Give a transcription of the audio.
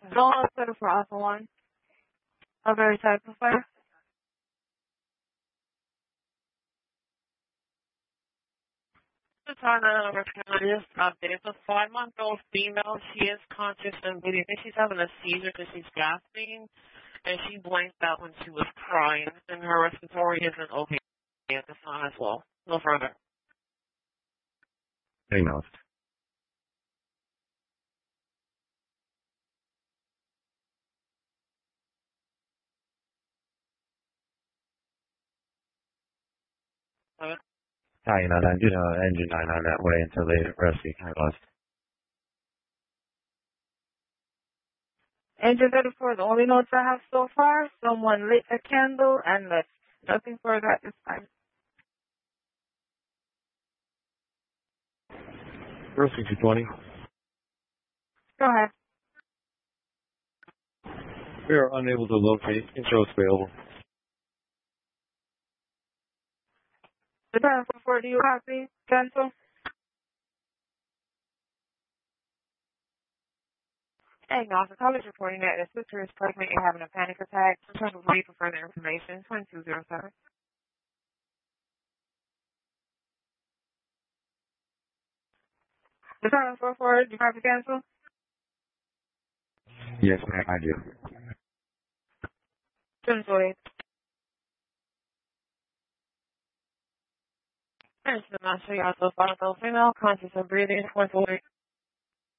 Don't set it for Alpha 1. A very type of fire. The time that I'm recommending is updated. It's a 5-month-old female. She is conscious and bleeding. I think she's having a seizure because she's gasping, and she blanked out when she was crying, and her respiratory isn't okay at this time as well. No further. Diagnosed. Italian 99, do engine 9 on that way until they rescue. I lost. Engine 34, the only notes I have so far, someone lit a candle and left. Nothing further at this time. Rescue 220. Go ahead. We are unable to locate. Intro is available. The time for do you copy? Cancel. Diagnostic college reporting that the sister is pregnant and having a panic attack. Please wait for further information. 2207. The time for do you copy cancel? Yes, ma'am, I do. 2208. Thanks for the master. You also follow the female conscious of breathing. 2208.